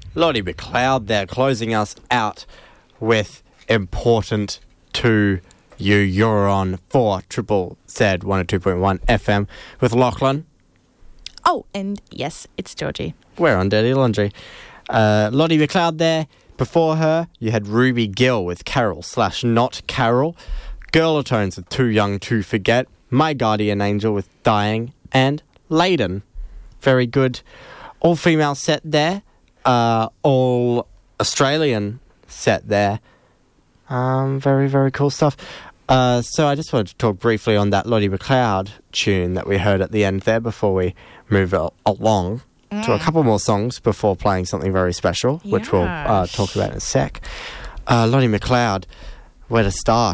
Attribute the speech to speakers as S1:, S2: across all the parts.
S1: Lottie McLeod there, closing us out with Important to You. You're on 4 Triple Z 102.1 FM with Lachlan.
S2: Oh, and yes, it's Georgie.
S1: We're on Dirty Laundry. Lottie McLeod there. Before her, you had Ruby Gill with Carol/Not Carol. Girlatones with Too Young to Forget. My Guardian Angel with Dying. And Layden. Very good. All-female set there. All Australian set there. Very, very cool stuff. So I just wanted to talk briefly on that Lottie McLeod tune that we heard at the end there before we move along to a couple more songs before playing something very special, which we'll talk about in a sec. Lottie McLeod, where to start?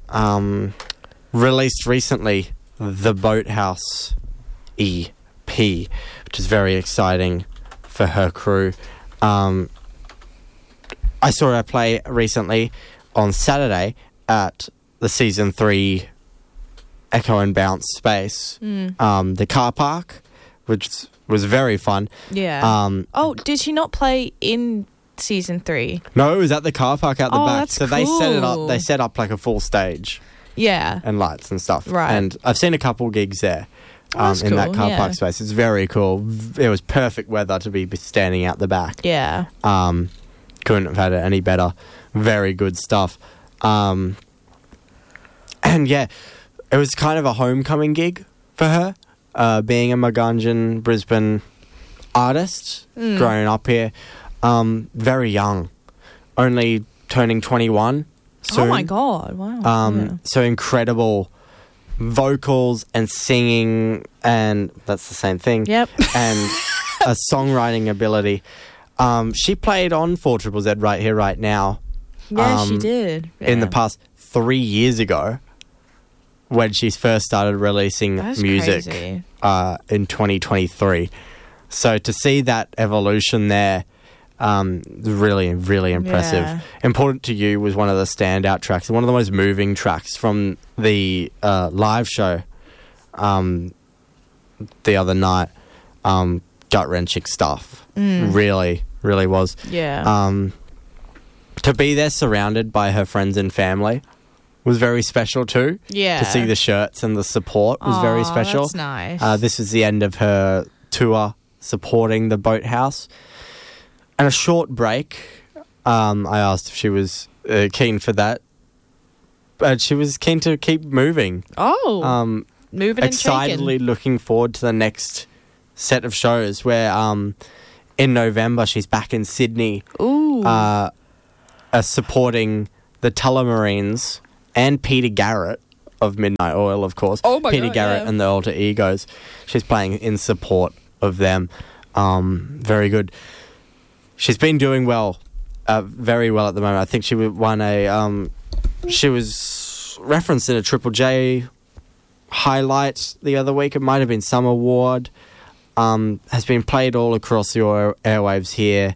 S1: Released recently the Boathouse EP, which is very exciting for her crew. I saw her play recently on Saturday at the Season 3 Echo and Bounce space, the car park, which was very fun.
S2: Yeah. Did she not play in Season 3?
S1: No, it was at the car park out the back.
S2: That's
S1: so
S2: cool.
S1: they set it up. They set up like a full stage.
S2: Yeah.
S1: And lights and stuff.
S2: Right.
S1: And I've seen a couple gigs there in that car park space. It's very cool. It was perfect weather to be standing out the back.
S2: Yeah.
S1: Couldn't have had it any better. Very good stuff. And yeah, it was kind of a homecoming gig for her, being a Magunjan, Brisbane artist, growing up here. Very young, only turning 21 soon.
S2: Oh my God, wow.
S1: So incredible vocals and singing, and that's the same thing.
S2: Yep.
S1: And a songwriting ability. She played on 4 Triple Z Right Here, Right Now.
S2: Yeah, she did. Yeah.
S1: In the past 3 years ago, when she first started releasing music in 2023. So to see that evolution there, really, really impressive.
S2: Yeah.
S1: Important to You was one of the standout tracks, one of the most moving tracks from the live show the other night. Gut-wrenching stuff. Really, really was.
S2: Yeah.
S1: To be there surrounded by her friends and family was very special too.
S2: Yeah.
S1: To see the shirts and the support was very special.
S2: That's nice.
S1: This was the end of her tour supporting the Boathouse. And a short break. I asked if she was keen for that. But she was keen to keep moving.
S2: Moving and
S1: excitedly
S2: shaking.
S1: looking forward to the next set of shows where in November she's back in Sydney.
S2: Ooh.
S1: Supporting the Tullamarines and Peter Garrett of Midnight Oil, of course.
S2: Oh my
S1: Peter
S2: God,
S1: Garrett
S2: yeah.
S1: and the Alter Egos. She's playing in support of them. Very good. She's been doing well, very well at the moment. I think she won a... she was referenced in a Triple J highlight the other week. It might have been some award. Has been played all across the airwaves here.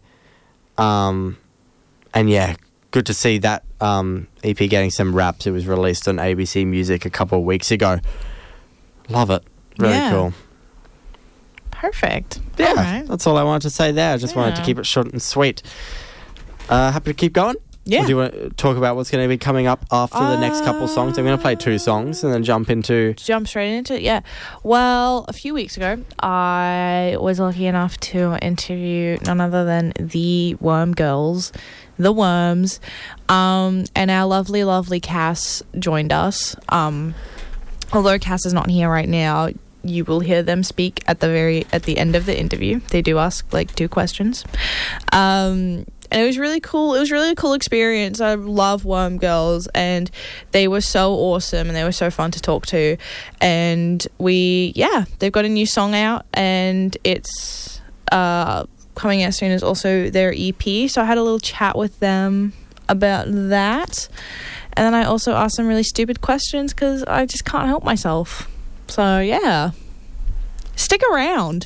S1: And yeah, good to see that EP getting some raps. It was released on ABC Music a couple of weeks ago. Love it. Really cool.
S2: Perfect.
S1: Yeah,
S2: all right.
S1: That's all I wanted to say there. I just wanted to keep it short and sweet. Happy to keep going?
S2: Yeah.
S1: Or do you want to talk about what's going to be coming up after the next couple songs? I'm going to play 2 songs and then jump straight
S2: into it. Yeah. Well, a few weeks ago, I was lucky enough to interview none other than the Worm Girls, the Worms, and our lovely, lovely Cass joined us. Although Cass is not here right now, you will hear them speak at the end of the interview. They do ask like 2 questions. And it was really cool. It was really a cool experience. I love Worm Girls, and they were so awesome, and they were so fun to talk to. And they've got a new song out, and it's coming out soon as also their EP. So I had a little chat with them about that. And then I also asked some really stupid questions because I just can't help myself. So, yeah. Stick around.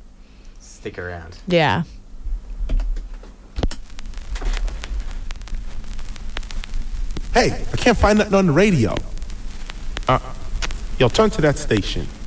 S2: Yeah.
S3: Hey, I can't find nothing on the radio. Yo, turn to that station.